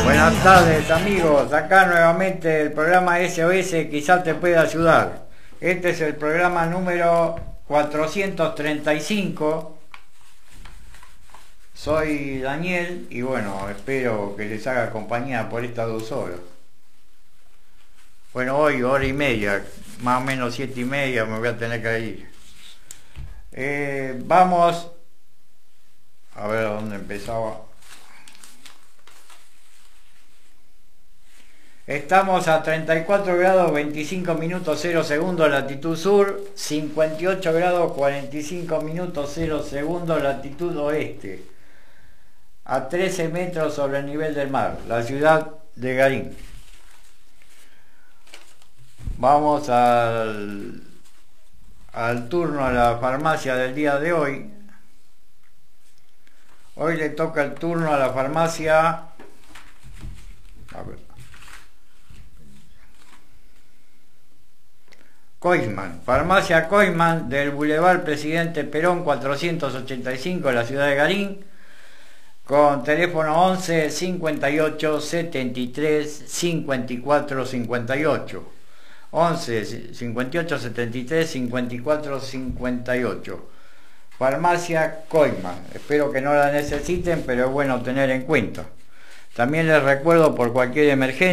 Buenas tardes amigos, acá nuevamente el programa SOS quizás te pueda ayudar. Este es el programa número 435. Soy Daniel y bueno, espero que les haga compañía por estas 2 horas. Bueno, hoy hora y media, más o menos 7:30 me voy a tener que ir. Vamos a ver dónde empezaba. Estamos a 34 grados 25 minutos 0 segundos latitud sur, 58 grados 45 minutos 0 segundos latitud oeste, a 13 metros sobre el nivel del mar, la ciudad de Garín. Vamos al turno a la farmacia del día de hoy. Hoy le toca el turno a la farmacia Koisman, farmacia Koisman del Boulevard Presidente Perón 485 en la ciudad de Garín, con teléfono 11 58 73 54 58, 11 58 73 54 58. Farmacia Koisman. Espero que no la necesiten, pero es bueno tener en cuenta. También les recuerdo, por cualquier emergencia,